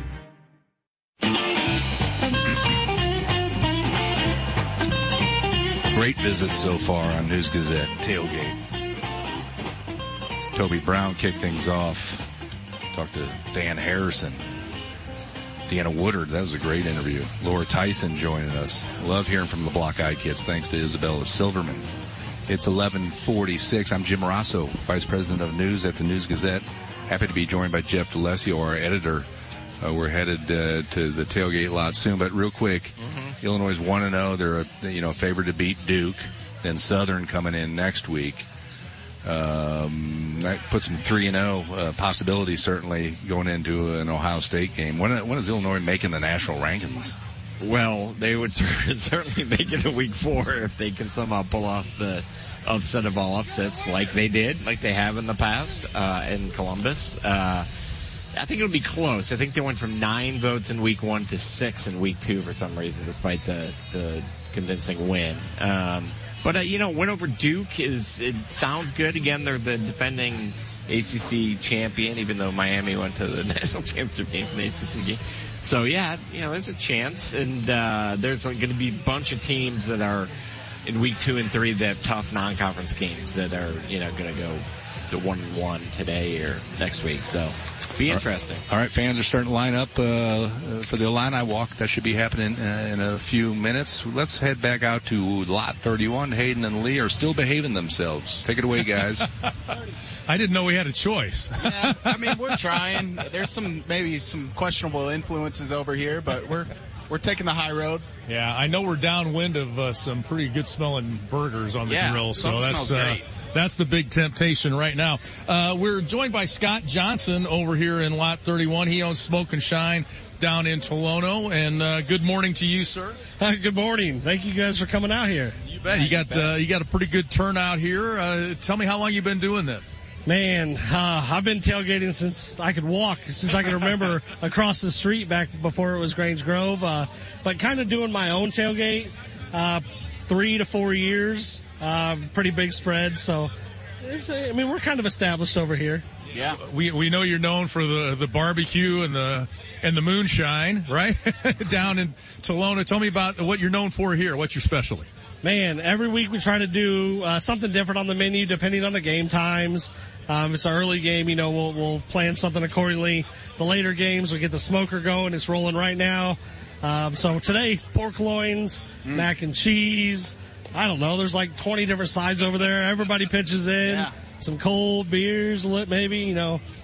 Great visits so far on News Gazette tailgate. Toby Brown kicked things off. Talked to Dan Harrison. Deanna Woodard, that was a great interview. Laura Tyson joining us. Love hearing from the Block Eye Kids. Thanks to Isabella Silverman. It's eleven forty-six. I'm Jim Rosso, Vice President of News at the News Gazette. Happy to be joined by Jeff DeLesio, our editor. Uh, we're headed uh, to the tailgate lot soon, but real quick, mm-hmm. Illinois is one and oh. They're a you know favored to beat Duke. Then Southern coming in next week. Um, that puts them three and oh uh, possibilities certainly going into an Ohio State game. When when is Illinois making the national rankings? Well, they would certainly make it a week four if they can somehow pull off the upset of all upsets like they did, like they have in the past uh, in Columbus. Uh, I think it'll be close. I think they went from nine votes in week one to six in week two for some reason, despite the, the convincing win. Um, but, uh, you know, win over Duke is, it sounds good. Again, they're the defending A C C champion, even though Miami went to the national championship game for the A C C game. So, yeah, you know, there's a chance. And uh, there's going to be a bunch of teams that are in week two and three that have tough non-conference games that are, you know, going to go to one and one today or next week. So, be interesting. All right, fans are starting to line up uh, for the Illini Walk. That should be happening uh, in a few minutes. Let's head back out to Lot thirty-one. Hayden and Lee are still behaving themselves. Take it away, guys. I didn't know we had a choice. Yeah, I mean, we're trying. There's some maybe some questionable influences over here, but we're we're taking the high road. Yeah, I know we're downwind of uh, some pretty good smelling burgers on the yeah, grill, so that's uh, that's the big temptation right now. Uh, we're joined by Scott Johnson over here in Lot thirty-one. He owns Smoke and Shine down in Tolono. And uh, good morning to you, sir. Uh, good morning. Thank you guys for coming out here. You bet. You got uh, you got a pretty good turnout here. Uh, tell me how long you've been doing this. Man, uh, I've been tailgating since I could walk, since I can remember across the street back before it was Grange Grove. Uh, but kind of doing my own tailgate, uh, three to four years, uh, pretty big spread. So, it's, I mean, we're kind of established over here. Yeah. We, we know you're known for the, the barbecue and the, and the moonshine, right? Down in Tolono. Tell me about what you're known for here. What's your specialty? Man, every week we try to do uh, something different on the menu depending on the game times. Um, if it's an early game, you know, we'll, we'll plan something accordingly. The later games, we get the smoker going. It's rolling right now. Um, so today, pork loins, mm. mac and cheese. I don't know. There's like twenty different sides over there. Everybody pitches in. Yeah. Some cold beers, maybe, you know.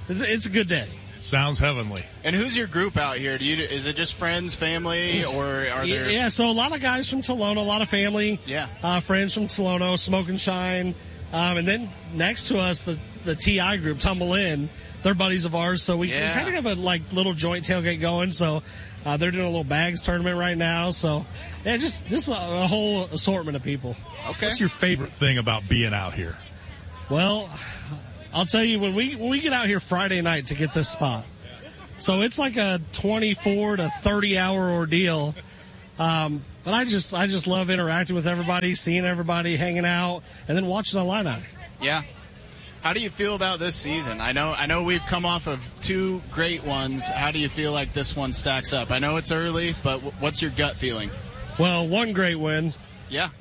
it's, it's a good day. Sounds heavenly. And who's your group out here? Do you is it just friends, family, or are there? Yeah, so a lot of guys from Tolono, a lot of family. Yeah. Uh, friends from Tolono, Smoke and Shine, um, and then next to us the the T I group, Tumble In. They're buddies of ours, so we, Yeah. we kind of have a like little joint tailgate going. So uh, they're doing a little bags tournament right now. So yeah, just just a, a whole assortment of people. Okay. What's your favorite thing about being out here? Well, I'll tell you, when we when we get out here Friday night to get this spot, so it's like a twenty-four to thirty hour ordeal. Um, but I just I just love interacting with everybody, seeing everybody, hanging out, and then watching the lineup. Yeah. How do you feel about this season? I know I know we've come off of two great ones. How do you feel like this one stacks up? I know it's early, but w- what's your gut feeling? Well, one great win. Yeah.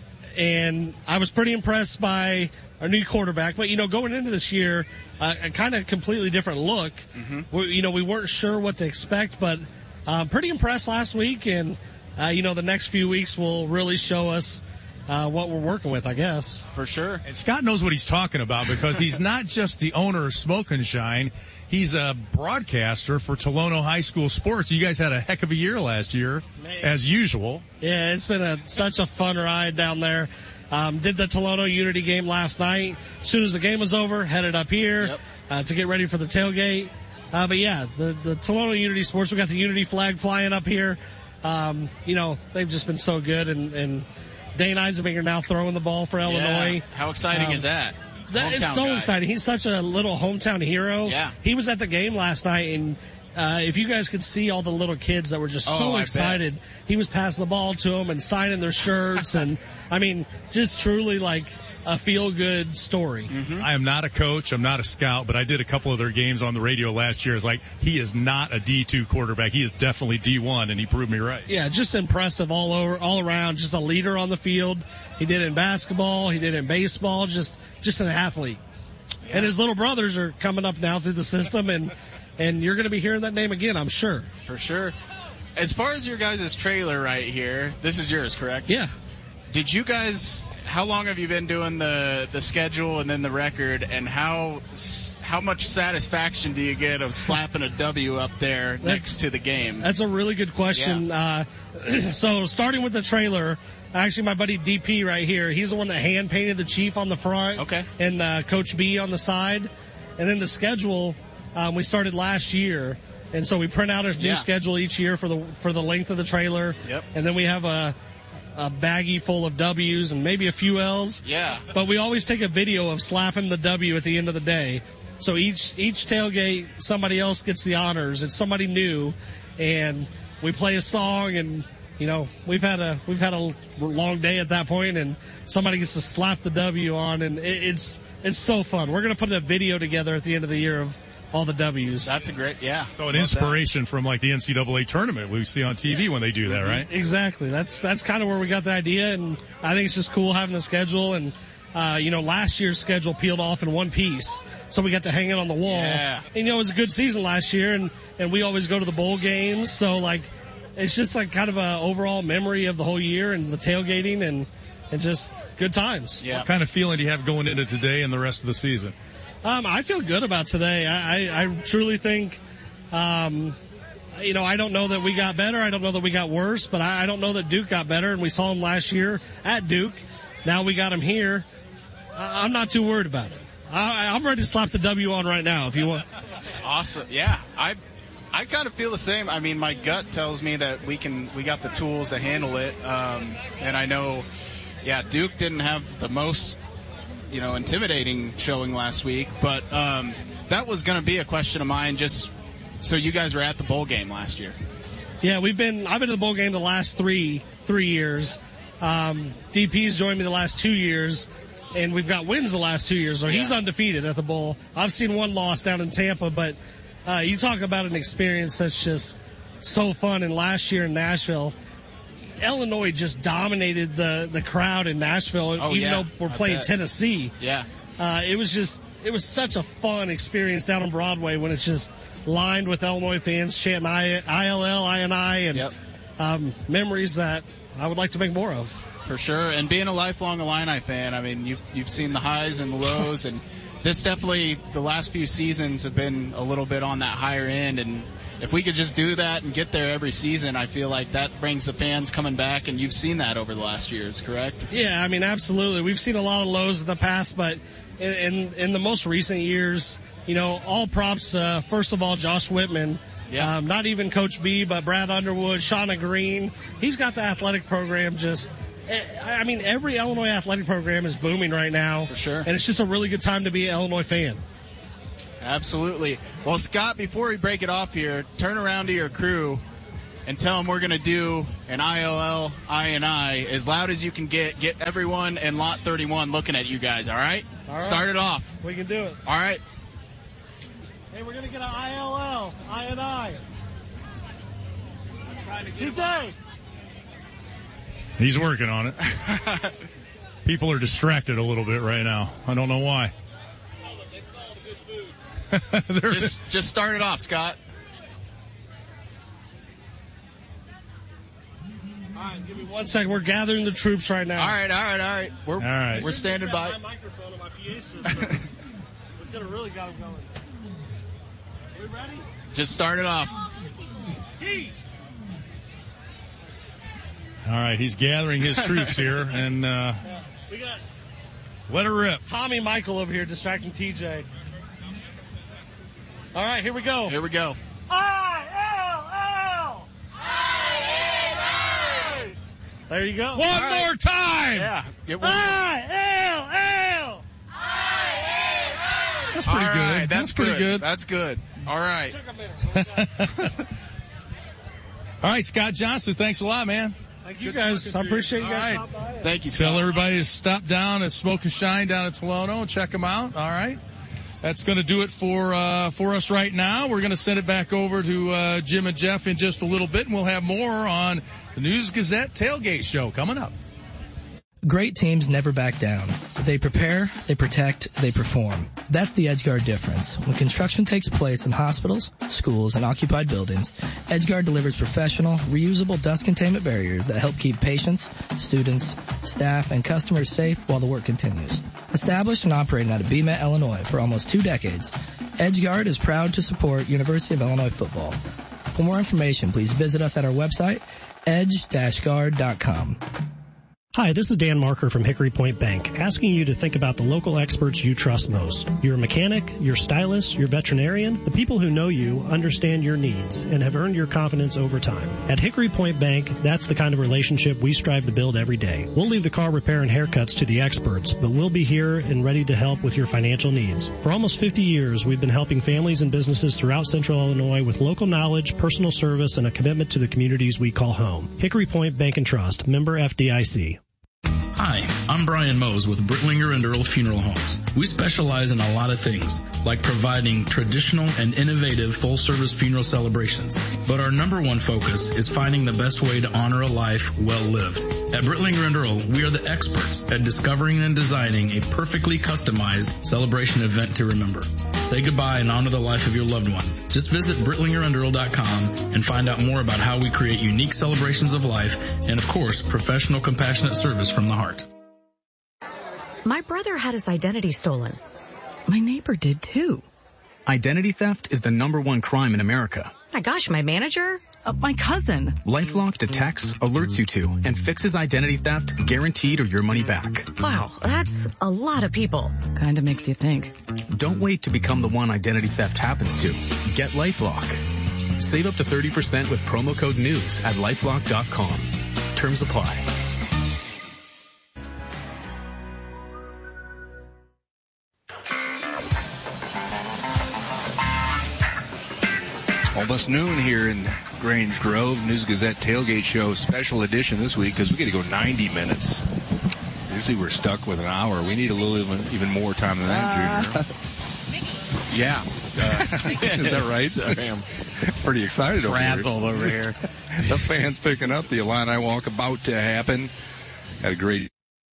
And I was pretty impressed by our new quarterback. But, you know, going into this year, uh, a kind of completely different look. Mm-hmm. We, you know, we weren't sure what to expect, but uh, pretty impressed last week. And, uh, you know, the next few weeks will really show us uh, what we're working with, I guess. For sure. And Scott knows what he's talking about because he's not just the owner of Smoke and Shine. He's a broadcaster for Tolono High School Sports. You guys had a heck of a year last year, Man. as usual. Yeah, it's been a, such a fun ride down there. Um, did the Tolono Unity game last night. As soon as the game was over, headed up here Yep. uh, to get ready for the tailgate. Uh, but yeah, the, the Tolono Unity Sports, we got the Unity flag flying up here. Um, you know, they've just been so good, and, and Dane Eisenbinger now throwing the ball for Illinois. Yeah. How exciting Um, is that? That is Hometown so guy. exciting. He's such a little hometown hero. Yeah. He was at the game last night, and uh, if you guys could see all the little kids that were just Oh, so I excited, he was passing the ball to them and signing their shirts, and I mean, just truly like a feel-good story. Mm-hmm. I am not a coach. I'm not a scout, but I did a couple of their games on the radio last year. It's like, he is not a D two quarterback. He is definitely D one, and he proved me right. Yeah, just impressive all over, all around. Just a leader on the field. He did it in basketball. He did it in baseball. Just, just an athlete. Yeah. And his little brothers are coming up now through the system, and and you're going to be hearing that name again, I'm sure. For sure. As far as your guys' trailer right here, this is yours, correct? Yeah. Did you guys, how long have you been doing the, the schedule and then the record, and how how much satisfaction do you get of slapping a W up there next to the game? That's a really good question. Uh, so starting with the trailer, actually my buddy D P right here, he's the one that hand painted the Chief on the front. Okay. And uh, Coach B on the side. And then the schedule, um, we started last year. And so we print out a new Yeah. schedule each year for the for the length of the trailer. Yep. And then we have a a baggie full of W's and maybe a few L's. Yeah. But we always take a video of slapping the W at the end of the day. So each each tailgate, somebody else gets the honors. It's somebody new, and we play a song, and you know we've had a we've had a long day at that point, and somebody gets to slap the W on, and it, it's it's so fun. We're gonna put a video together at the end of the year of all the W's. That's a great, yeah. So an inspiration from like the N C double A tournament we see on T V when they do that, right? Exactly. That's that's kind of where we got the idea, and I think it's just cool having the schedule. And uh, you know, last year's schedule peeled off in one piece, so we got to hang it on the wall. Yeah. And you know, it was a good season last year, and and we always go to the bowl games, so like it's just like kind of a overall memory of the whole year and the tailgating and and just good times. Yeah. What kind of feeling do you have going into today and the rest of the season? Um, I feel good about today. I, I, I truly think, um, you know, I don't know that we got better. I don't know that we got worse, but I, I don't know that Duke got better. And we saw him last year at Duke. Now we got him here. I, I'm not too worried about it. I, I'm ready to slap the W on right now if you want. Awesome. Yeah. I I kind of feel the same. I mean, my gut tells me that we can, we got the tools to handle it. Um, and I know, yeah, Duke didn't have the most, you know, intimidating showing last week, but um, that was going to be a question of mine. Just so you guys were at the bowl game last year. Yeah, we've been. I've been to the bowl game the last three three years. Um, D P's joined me the last two years, and we've got wins the last two years. So he's Yeah. undefeated at the bowl. I've seen one loss down in Tampa, but uh, you talk about an experience that's just so fun. And last year in Nashville, Illinois just dominated the the crowd in Nashville, Oh, even yeah, though we're I playing bet. Tennessee. Yeah. Uh, it was just, it was such a fun experience down on Broadway when it's just lined with Illinois fans chanting I, I L L, I N I, and Yep. um, memories that I would like to make more of. For sure. And being a lifelong Illini fan, I mean, you've, you've seen the highs and the lows, and this definitely, the last few seasons have been a little bit on that higher end, and if we could just do that and get there every season, I feel like that brings the fans coming back, and you've seen that over the last years, correct? Yeah, I mean, absolutely. We've seen a lot of lows in the past, but in in, in the most recent years, you know, all props, uh, first of all, Josh Whitman. Yeah. Um, not even Coach B, but Brad Underwood, Shauna Green. He's got the athletic program just, I mean, every Illinois athletic program is booming right now. For sure. And it's just a really good time to be an Illinois fan. Absolutely. Well, Scott, before we break it off here, turn around to your crew and tell them we're going to do an I L L I and I as loud as you can get. Get everyone in lot thirty-one looking at you guys, all right? All right. Start it off. We can do it. All right. Hey, we're going to get an I L L, I and I. T J! He's working on it. People are distracted a little bit right now. I don't know why. just, just start it off, Scott. All right, give me one second. We're gathering the troops right now. All right, all right, all right. We're, all right. we're standing by. My microphone and my P A system. We could have really got them going. We ready? Just start it off. T. All right, he's gathering his troops here, and uh, yeah, we got let her rip. Tommy Michael over here distracting T J. All right, here we go. Here we go. I L L! I L L! There you go. One right. more time! Yeah. Get one I L L! I L L! That's pretty All good. Right, that's, that's pretty good. good. That's good. All right. All right, Scott Johnson, thanks a lot, man. Thank you guys. I appreciate you guys. All right. Thank you, Scott. Tell everybody to stop down at Smoke and Shine down at Tolono and check them out. All right. That's going to do it for uh, for us right now. We're going to send it back over to uh, Jim and Jeff in just a little bit, and we'll have more on the News Gazette Tailgate Show coming up. Great teams never back down. They prepare, they protect, they perform. That's the EdgeGuard difference. When construction takes place in hospitals, schools, and occupied buildings, EdgeGuard delivers professional, reusable dust containment barriers that help keep patients, students, staff, and customers safe while the work continues. Established and operating out of B M E T, Illinois for almost two decades, EdgeGuard is proud to support University of Illinois football. For more information, please visit us at our website, edge dash guard dot com. Hi, this is Dan Marker from Hickory Point Bank, asking you to think about the local experts you trust most. Your mechanic, your stylist, your veterinarian, the people who know you, understand your needs, and have earned your confidence over time. At Hickory Point Bank, that's the kind of relationship we strive to build every day. We'll leave the car repair and haircuts to the experts, but we'll be here and ready to help with your financial needs. For almost fifty years, we've been helping families and businesses throughout Central Illinois with local knowledge, personal service, and a commitment to the communities we call home. Hickory Point Bank and Trust, member F D I C. Hi, I'm Brian Mose with Brittlinger and Earl Funeral Homes. We specialize in a lot of things, like providing traditional and innovative full-service funeral celebrations. But our number one focus is finding the best way to honor a life well lived. At Brittlinger and Earl, we are the experts at discovering and designing a perfectly customized celebration event to remember. Say goodbye and honor the life of your loved one. Just visit brittlinger and earl dot com and find out more about how we create unique celebrations of life and, of course, professional, compassionate service from the heart. My brother had his identity stolen. My neighbor did too. Identity theft is the number one crime in America. My gosh, my manager? Uh, my cousin. LifeLock detects, alerts you to, and fixes identity theft guaranteed or your money back. Wow, that's a lot of people. Kinda makes you think. Don't wait to become the one identity theft happens to. Get LifeLock. Save up to thirty percent with promo code NEWS at lifelock dot com. Terms apply. Almost noon here in Grange Grove. News Gazette Tailgate Show special edition this week because we got to go ninety minutes. Usually we're stuck with an hour. We need a little even, even more time than that, uh, Junior. Yeah. Uh, is that right? I am pretty excited over here. Frazzled over here. The fans picking up the Illini walk about to happen. Had a great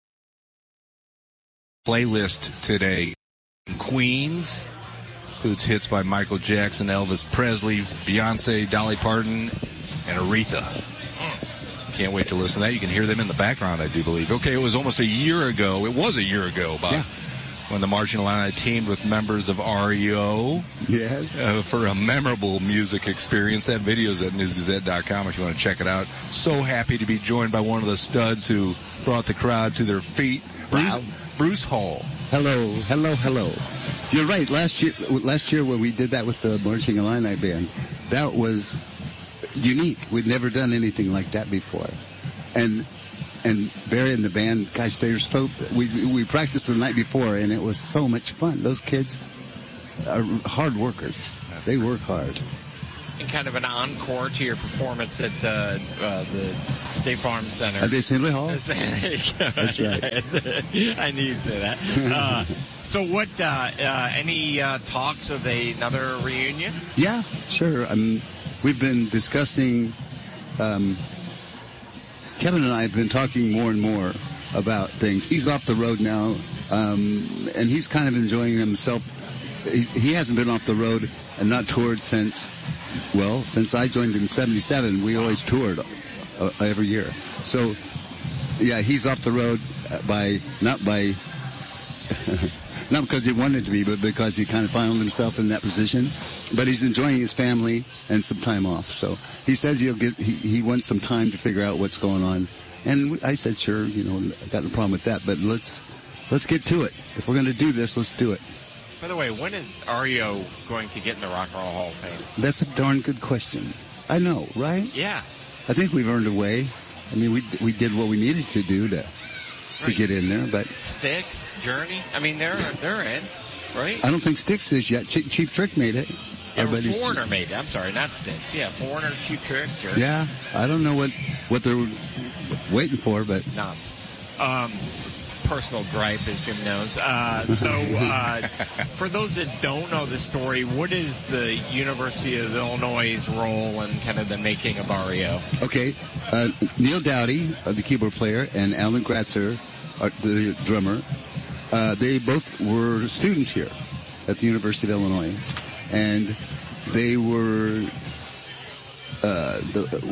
playlist today. Queens. Includes hits by Michael Jackson, Elvis Presley, Beyonce, Dolly Parton, and Aretha. Can't wait to listen to that. You can hear them in the background, I do believe. Okay, it was almost a year ago. It was a year ago, about yeah. when the Marching Illini teamed with members of R E O. Yes. Uh, for a memorable music experience. That video's at news gazette dot com if you want to check it out. So happy to be joined by one of the studs who brought the crowd to their feet. Bruce, Wow. Bruce Hall. Hello, hello, hello. You're right. Last year, last year when we did that with the Marching Illini band, that was unique. We'd never done anything like that before. And and Barry and the band, gosh, they're so. We we practiced the night before, and it was so much fun. Those kids are hard workers. They work hard. And kind of an encore to your performance at uh, uh, the State Farm Center. At the Assembly Hall? That's right. I knew you'd say that. Uh, so what, uh, uh, any uh, talks of a, another reunion? Yeah, sure. Um, we've been discussing, um, Kevin and I have been talking more and more about things. He's off the road now, um, and he's kind of enjoying himself. He, he hasn't been off the road and not toured since, well, since I joined in seventy-seven. We always toured uh, every year. So, yeah, he's off the road by, not by, not because he wanted to be, but because he kind of found himself in that position. But he's enjoying his family and some time off. So he says he'll get, he, he wants some time to figure out what's going on. And I said, sure, you know, I got no problem with that, but let's, let's get to it. If we're going to do this, let's do it. By the way, when is R E O going to get in the Rock and Roll Hall of Fame? That's a darn good question. I know, right? Yeah. I think we've earned a way. I mean, we we did what we needed to do to to Right. get in there, but Styx, Journey. I mean, they're they're in, right? I don't think Styx is yet. Ch- Cheap Trick made it. Yeah, Everybody's- Foreigner made it. I'm sorry, not Styx. Yeah, Foreigner, Cheap Trick, Journey. Yeah, I don't know what what they're waiting for, but Nonsense. Um, personal gripe, as Jim knows. Uh, so, uh, for those that don't know the story, what is the University of Illinois' role in kind of the making of R E O? okay. Uh, Neil Dowdy, uh, the keyboard player, and Alan Gratzer, uh, the drummer, uh, they both were students here at the University of Illinois, and they were uh, the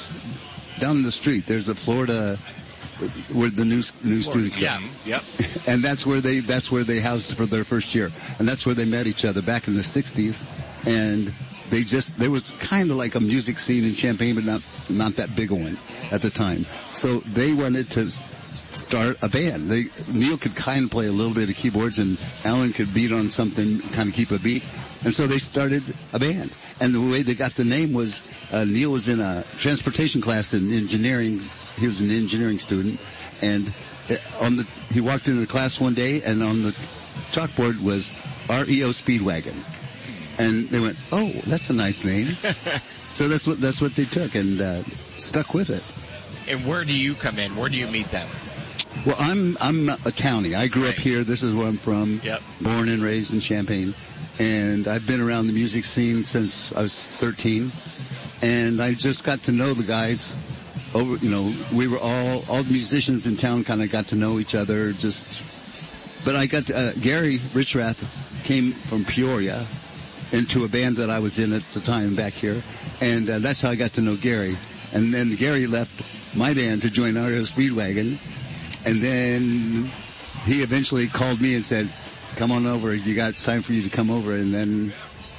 what's down the street. There's a Florida. Where the new new students go. Yeah, yep. And that's where they that's where they housed for their first year, and that's where they met each other back in the sixties. And they just there was kind of like a music scene in Champaign, but not not that big a one at the time. So they wanted to start a band. They Neil could kind of play a little bit of keyboards, and Alan could beat on something, kind of keep a beat. And so they started a band. And the way they got the name was uh, Neil was in a transportation class in engineering. He was an engineering student, and on the he walked into the class one day, and on the chalkboard was R E O Speedwagon, and they went, "Oh, that's a nice name." So that's what that's what they took and uh, stuck with it. And where do you come in? Where do you meet them? Well, I'm I'm a townie. I grew Right. up here. This is where I'm from. Yep. Born and raised in Champaign, and I've been around the music scene since I was thirteen, and I just got to know the guys. Over, you know, we were all all the musicians in town kind of got to know each other. Just, but I got to, uh, Gary Richrath came from Peoria into a band that I was in at the time back here, and uh, that's how I got to know Gary. And then Gary left my band to join R E O Speedwagon, and then he eventually called me and said, "Come on over. You got it's time for you to come over." And then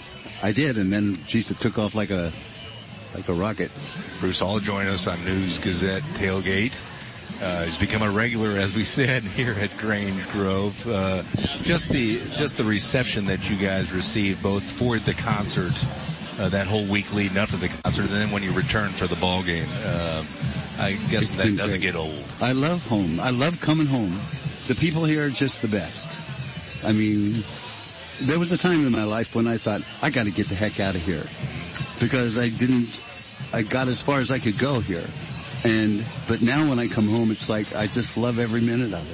I did, and then geez, it took off like a like a rocket. Bruce Hall joined us on News Gazette Tailgate. Uh, he's become a regular, as we said, here at Grange Grove. Uh, just the just the reception that you guys received, both for the concert, uh, that whole week leading up to the concert, and then when you returned for the ball game. Uh, I guess It's that been doesn't great. get old. I love home. I love coming home. The people here are just the best. I mean, there was a time in my life when I thought, I got to get the heck out of here. Because I didn't, I got as far as I could go here. And, but now when I come home, it's like, I just love every minute of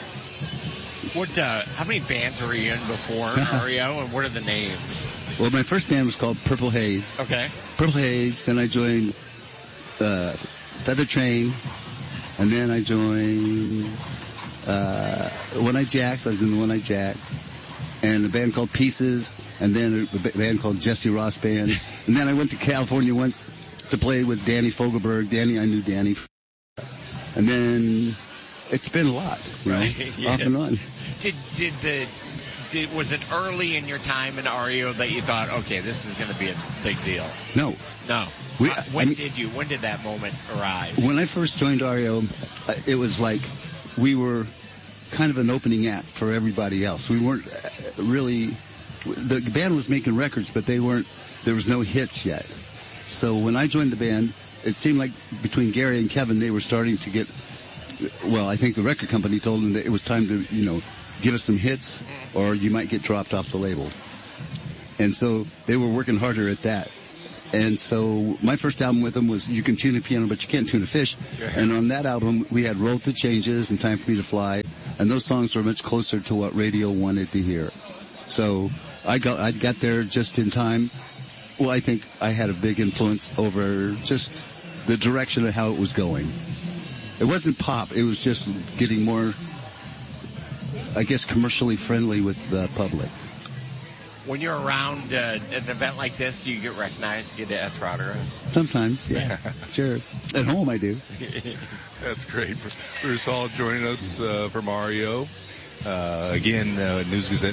it. What? Uh, how many bands were you in before R E O, and what are the names? Well, my first band was called Purple Haze. Okay. Purple Haze, then I joined uh, Feather Train, and then I joined uh, One Eye Jacks. I was in the One Eye Jacks, and a band called Pieces, and then a band called Jesse Ross Band. And then I went to California once to play with Danny Fogelberg. Danny, I knew Danny. And then it's been a lot, you know, Right, yeah. off and on. Did did the did, was it early in your time in R E O that you thought, okay, this is going to be a big deal? No. No. We- Uh, when I mean- did you? When did that moment arrive? When I first joined R E O, uh, it was like we were kind of an opening act for everybody else. We weren't uh, really, the band was making records, but they weren't, there was no hits yet. So when I joined the band, it seemed like between Gary and Kevin, they were starting to get, well, I think the record company told them that it was time to, you know, give us some hits or you might get dropped off the label. And so they were working harder at that. And so my first album with them was You Can Tune a Piano, But You Can't Tune a Fish. Sure. And on that album, we had Roll the Changes and Time for Me to Fly. And those songs were much closer to what radio wanted to hear. So I got, I got there just in time. Well, I think I had a big influence over just the direction of how it was going. It wasn't pop. It was just getting more, I guess, commercially friendly with the public. When you're around uh, an event like this, do you get recognized? Get an Esrauder? Sometimes, yeah. Sure. At home, I do. That's great. Bruce Hall joining us uh, from R E O. Uh, again, uh, News Gazette